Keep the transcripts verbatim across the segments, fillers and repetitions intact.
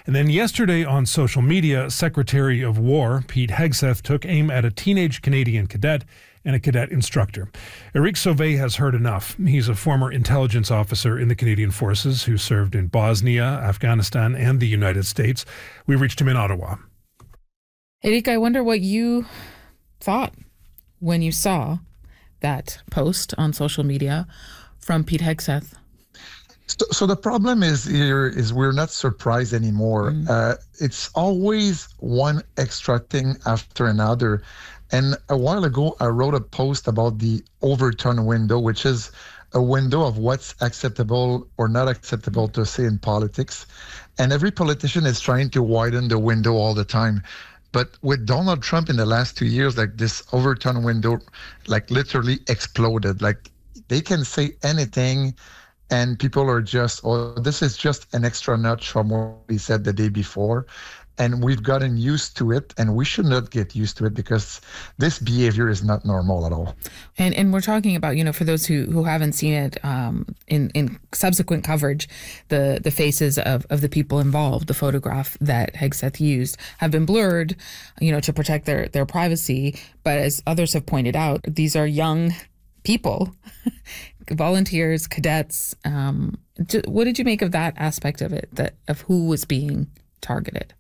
And then yesterday on social media, Secretary of War Pete Hegseth took aim at a teenage Canadian cadet and a cadet instructor. Eric Sauvé has heard enough. He's a former intelligence officer in the Canadian Forces who served in Bosnia, Afghanistan, and the United States. We reached him in Ottawa. Eric, I wonder what you thought when you saw that post on social media from Pete Hegseth. So, so the problem is here is we're not surprised anymore. Mm. Uh, it's always one extra thing after another. And a while ago, I wrote a post about the overturn window, which is a window of what's acceptable or not acceptable to say in politics. And every politician is trying to widen the window all the time. But with Donald Trump in the last two years, like this overturn window, like literally exploded. Like they can say anything and people are just, oh, this is just an extra notch from what he said the day before. And we've gotten used to it, and we should not get used to it because this behavior is not normal at all. And and we're talking about, you know, for those who, who haven't seen it um, in, in subsequent coverage, the, the faces of, of the people involved, the photograph that Hegseth used, have been blurred, you know, to protect their, their privacy. But as others have pointed out, these are young people, volunteers, cadets. Um, what did you make of that aspect of it, that of who was being targeted?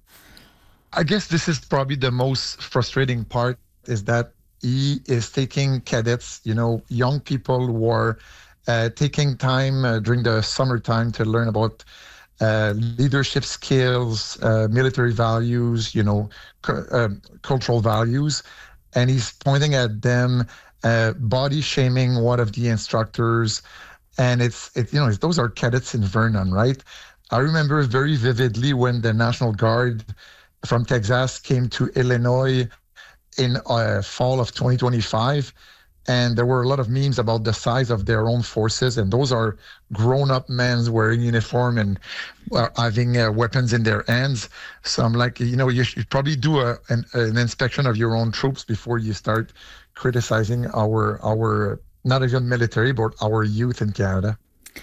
I guess this is probably the most frustrating part, is that he is taking cadets, you know, young people who are uh, taking time uh, during the summertime to learn about uh, leadership skills, uh, military values, you know, cu- uh, cultural values. And he's pointing at them, uh, body shaming one of the instructors. And it's, it, you know, those are cadets in Vernon, right? I remember very vividly when the National Guard from Texas came to Illinois in uh, fall of twenty twenty-five. And there were a lot of memes about the size of their own forces. And those are grown-up men wearing uniform and uh, having uh, weapons in their hands. So I'm like, you know, you should probably do a, an, an inspection of your own troops before you start criticizing our, our not even military, but our youth in Canada.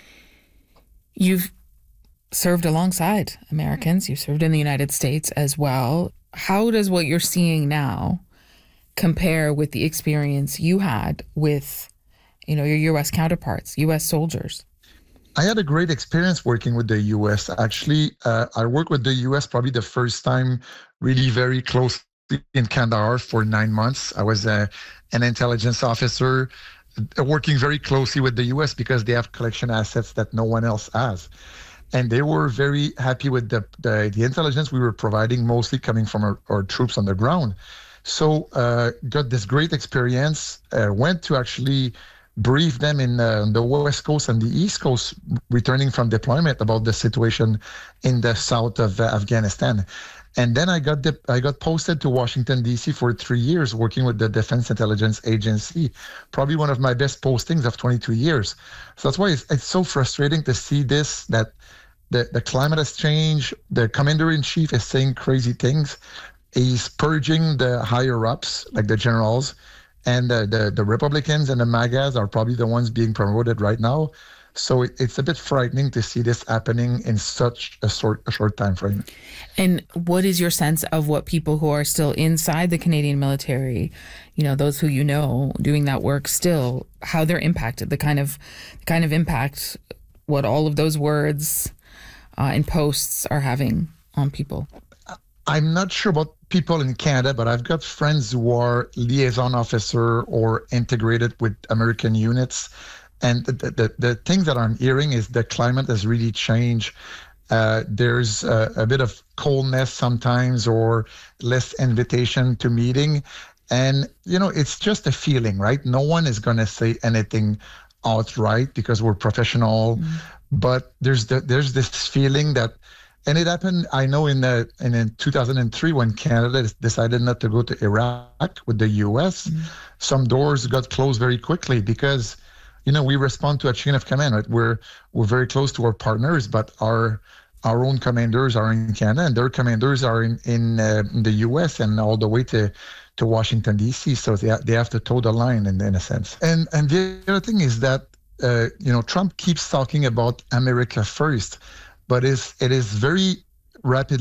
You've served alongside Americans. You served in the United States as well. How does what you're seeing now compare with the experience you had with, you know, your U S counterparts, U S soldiers? I had a great experience working with the U S. Actually, uh, I worked with the U S probably the first time really very closely in Kandahar for nine months. I was uh, an intelligence officer working very closely with the U S because they have collection assets that no one else has. And they were very happy with the, the, the intelligence we were providing, mostly coming from our, our troops on the ground. So uh, got this great experience, uh, went to actually brief them in uh, the West Coast and the East Coast, returning from deployment, about the situation in the south of uh, Afghanistan. And then I got the, I got posted to Washington, D C for three years, working with the Defense Intelligence Agency, probably one of my best postings of twenty-two years. So that's why it's, it's so frustrating to see this, that the, the climate has changed. The commander-in-chief is saying crazy things. He's purging the higher-ups, like the generals, and the, the, the Republicans and the MAGAs are probably the ones being promoted right now. So it, it's a bit frightening to see this happening in such a short, a short time frame. And what is your sense of what people who are still inside the Canadian military, you know, those who you know doing that work still, how they're impacted, the kind of the kind of impact what all of those words uh, and posts are having on people? I'm not sure about people in Canada, but I've got friends who are liaison officer or integrated with American units. And the, the, the things that I'm hearing is the climate has really changed. Uh, there's a, a bit of coldness sometimes, or less invitation to meeting. And, you know, it's just a feeling, right? No one is going to say anything outright because we're professional. Mm-hmm. But there's the, there's this feeling that, and it happened, I know, in the, in, in two thousand three when Canada decided not to go to Iraq with the U S, mm-hmm. some doors got closed very quickly because, you know, we respond to a chain of command, right? We're we're very close to our partners, but our our own commanders are in Canada, and their commanders are in in, uh, in the U S and all the way to, to Washington D C. So they they have to toe the line in, in a sense. And and the other thing is that uh, you know, Trump keeps talking about America first, but is it is very rapidly